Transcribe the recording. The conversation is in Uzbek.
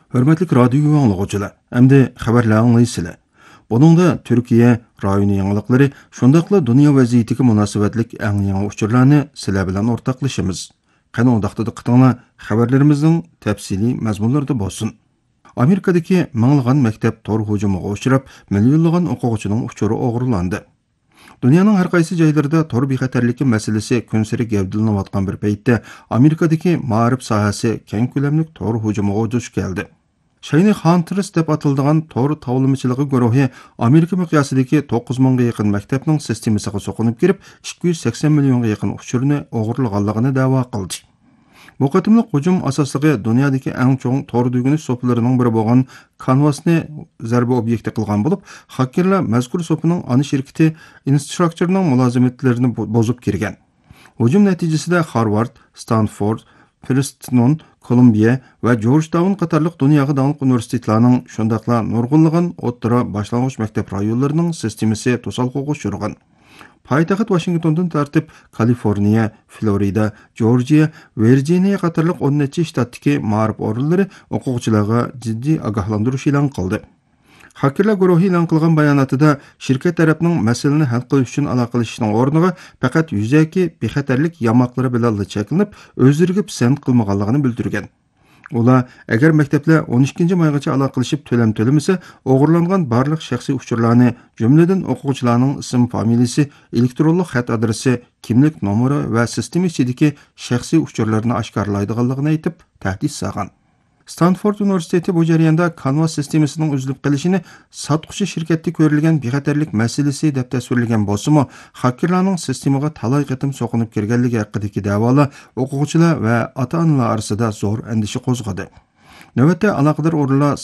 Hörmətli radio anlıqçılar, əmdi xəbərlər anlaysınızlar. Buningda Türkiye rayoni yangilıqları, şundaqla dünya vəziyyətiga münasibətlik ən yangi uçurlarni sizlar bilan ortaqlaşamiz. Qani undaqda diqqətinglar xəbərlərimizin təfsili məzmunlarida bolsun. Amerikadakı minglagan məktəb tor hujumiga uchrab, millionlagan o'quvchining uchuri o'g'irlandi. Dünyanın hər qaysı joylarida tor bexatarligi masalasi kunsiri gavdalanayotgan bir paytda Amerikadakı ma'rif sohasi keng ko'lamli tor hujumiga duch keldi. Shayni Hunters deb atiladigan tor tavlamachiligi guruhi Amerika miqyosidagi 9000 ga yaqin maktabning sistemasiga so'qinib kirib, 280 millionga yaqin uchurni o'g'irlaganligini da'vo qildi. Bu qatimliq hujum asosligi dunyodagi eng cho'ng tor dugunish so'plarining biri bo'lgan Canvasni zarba obyekti qilgan bo'lib, hakkerlar mazkur so'pining ana shirkati Instructure'ning mulozimatlarini bozib kirgan. Hujum natijasida Harvard, Stanford, Princeton, Kolumbiya va Georgetown qatorliq dunyoga taniqli universitetlarning shundaqla nurg'unlagan o'ttira boshlang'ich maktab rayonlarining sistemasi to'salg'iga uchragan. Paytaxt Washingtondan tartib Kaliforniya, Florida, Georgiya, Virginia qatorliq 10 shtatdagi ma'rif o'rinlari o'quvchilarga jiddiy ogohlantirish e'lon qildi. Hakkerlar guruhi e'lon qilgan bayonotida shirkat tarafining masalani hal qilish uchun aloqalashishning o'rniga faqat yuzaki bexatarlik yamoqlari bilan cheklanib, o'zlariga pisand qilmaganligini bildirgan. Ular agar maktablar 12 maygacha aloqalashib to'lamasa, o'g'irlangan barliq shaxsiy uchurlarni, jumladan o'quvchilarning ism, familiyasi, elektronlik xat adresi, kimlik nomeri va sistema ichidagi shaxsiy uchurlarni oshkorlaydiganligini aytib, tahdid solgan. Stanford Universiteti bu jarayonda Canvas sistemasining uzilib qolishini sotquchi shirkatda ko'rilgan bexatarlik masalasi deb tasvirlagan bo'lsa-mu, hakkerlarning sistemaga talay qatim so'qinib kirganligi haqidagi da'volar o'quvchilar va ota-onalar orasida zo'r andisha qo'zg'adi. Navbatda aloqador o'rinlar